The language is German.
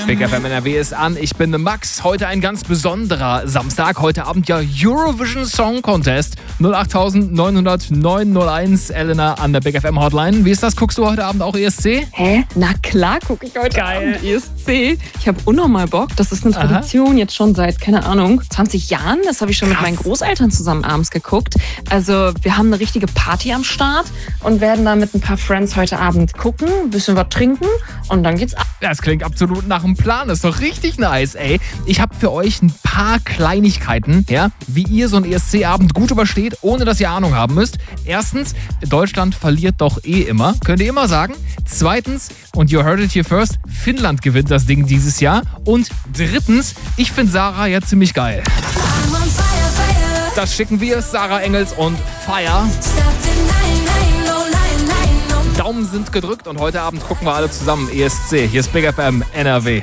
Big FM NRW ist an. Ich bin Max. Heute ein ganz besonderer Samstag. Heute Abend ja Eurovision Song Contest. 08900 901 Elena an der Big FM Hotline. Wie ist das? Guckst du heute Abend auch ESC? Hä? Na klar gucke ich heute Abend ESC. Ich habe unnormal Bock. Das ist eine Tradition jetzt schon seit, keine Ahnung, 20 Jahren. Das habe ich schon mit meinen Großeltern zusammen abends geguckt. Also wir haben eine richtige Party am Start und werden da mit ein paar Friends heute Abend gucken, ein bisschen was trinken und dann geht's ab. Das klingt absolut nach einem Plan. Das ist doch richtig nice, ey. Ich habe für euch ein paar Kleinigkeiten, ja, wie ihr so einen ESC-Abend gut übersteht, ohne dass ihr Ahnung haben müsst. Erstens, Deutschland verliert doch eh immer. Könnt ihr immer sagen. Zweitens, und you heard it here first, Finnland gewinnt das Ding dieses Jahr. Und drittens, ich finde Sarah ja ziemlich geil. Das schicken wir, Sarah Engels und Fire. Daumen sind gedrückt und heute Abend gucken wir alle zusammen ESC. Hier ist Big FM NRW.